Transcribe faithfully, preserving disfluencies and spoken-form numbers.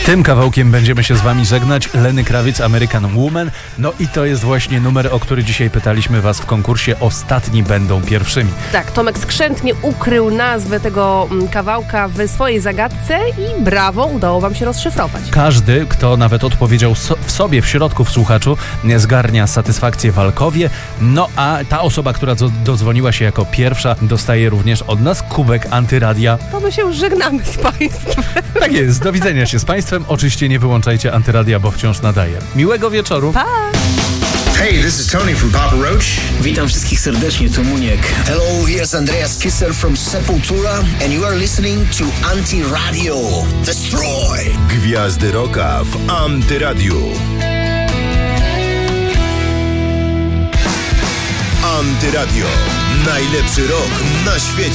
Tym kawałkiem będziemy się z wami żegnać. Lenny Kravitz, American Woman. No i to jest właśnie numer, o który dzisiaj pytaliśmy was w konkursie Ostatni będą pierwszymi. Tak, Tomek skrzętnie ukrył nazwę tego kawałka w swojej zagadce i brawo, udało wam się rozszyfrować. Każdy, kto nawet odpowiedział so- w sobie, w środku, w słuchaczu, zgarnia satysfakcję w Alkowie. No a ta osoba, która do- dodzwoniła się jako pierwsza, dostaje również od nas kubek Antyradia. To my się już żegnamy z państwem. Tak jest, do widzenia się z państwem. Oczywiście nie wyłączajcie Antyradia, bo wciąż nadaje. Miłego wieczoru. Pa! Hey, this is Tony from Papa Roach. Witam wszystkich serdecznie, to Muniek. Hello, here's Andreas Kisser from Sepultura and you are listening to Anti-Radio. Destroy! Gwiazdy Rocka w Antyradiu. Antyradio. Najlepszy rok na świecie.